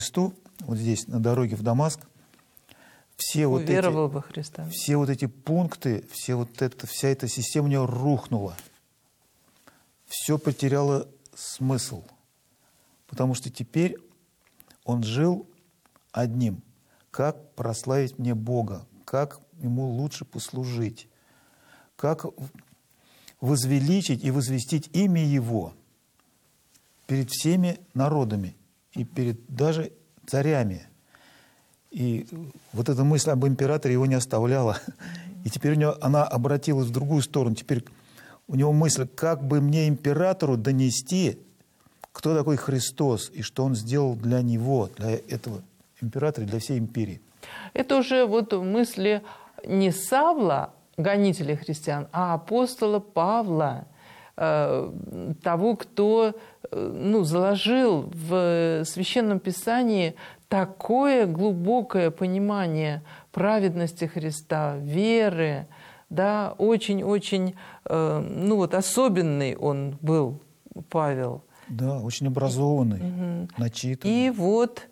Христу, вот здесь, на дороге в Дамаск, все вот Уверовал во Христа. Все вот эти пункты, вся эта система у него рухнула. Все потеряло смысл. Потому что теперь он жил одним. Как прославить мне Бога? Как Ему лучше послужить? Как возвеличить и возвестить имя Его перед всеми народами и перед даже царями? И вот эта мысль об императоре его не оставляла. И теперь у него она обратилась в другую сторону. Теперь у него мысль, как бы мне императору донести, кто такой Христос и что он сделал для него, для этого императора, для всей империи. Это уже вот мысли не Савла, гонителя христиан, а апостола Павла, того, кто заложил в Священном Писании такое глубокое понимание праведности Христа, веры, да, очень-очень, особенный он был, Павел. Да, очень образованный, начитанный. И вот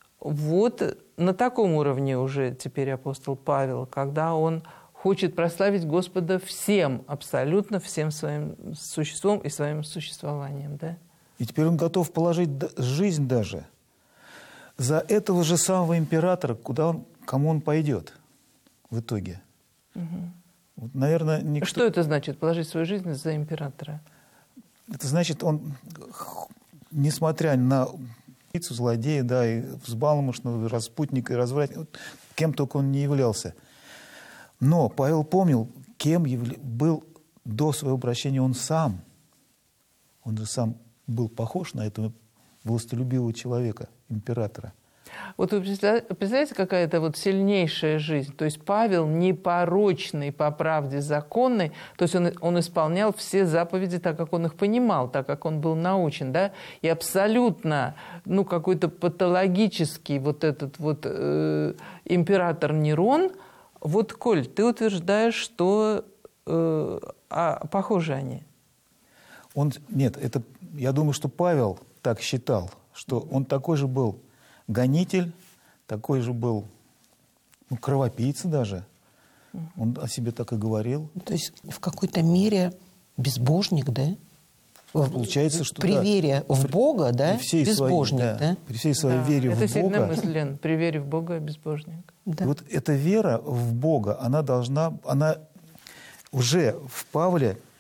на таком уровне уже теперь апостол Павел, когда он хочет прославить Господа всем, абсолютно всем своим существом и своим существованием, да? И теперь он готов положить жизнь даже за этого же самого императора, кому он пойдет в итоге. Вот, наверное, никто... Что это значит, положить свою жизнь за императора? Это значит, он, несмотря на убийцу, злодея, да, и взбалмошного, распутника, и развратника, кем только он не являлся. Но Павел помнил, кем был до своего обращения он сам. Он же сам был похож на этого властолюбивого человека, императора. Вот вы представляете, какая-то вот сильнейшая жизнь. То есть Павел непорочный по правде законной, то есть он исполнял все заповеди так, как он их понимал, так, как он был научен, да, и абсолютно, какой-то патологический вот этот вот император Нерон. Вот, Коль, ты утверждаешь, что похожи они. Я думаю, что Павел так считал, что он такой же был гонитель, такой же был кровопийца даже. Он о себе так и говорил. То есть в какой-то мере безбожник, да? Получается, что при вере в Бога, да, безбожник, да? При всей своей вере в Бога. Это сильная мысль, Лен. При вере в Бога безбожник. Да. И вот эта вера в Бога, она уже в Павле